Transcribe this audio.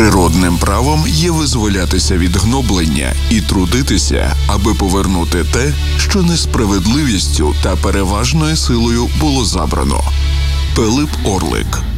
Природним правом є визволятися від гноблення і трудитися, аби повернути те, що несправедливістю та переважною силою було забрано. Пилип Орлик.